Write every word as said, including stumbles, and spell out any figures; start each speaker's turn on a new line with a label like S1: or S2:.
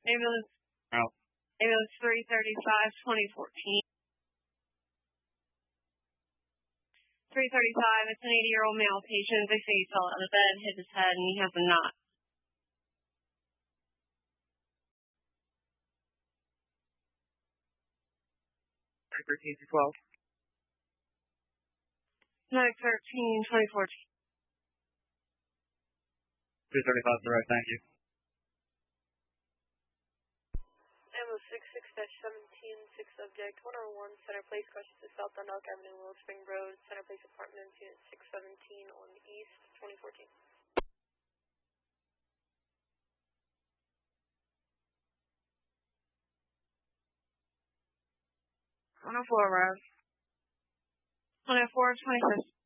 S1: Ambulance,
S2: Oh.
S1: ambulance three thirty-five, twenty fourteen. three thirty-five, it's an eighty-year-old male patient. They say he fell out of the bed, hit his head, and he has a knot.
S2: thirteen to twelve.
S1: nine thirteen, twenty fourteen.
S2: three thirty-five, direct, thank you.
S3: Ammo six six seventeen, six subject, one oh one, Center Place, question to South on Elk Avenue, Willow Spring Road, Center Place Apartments, Unit six seventeen on East, twenty fourteen.
S1: one oh four, Road. one oh four, twenty-fifth.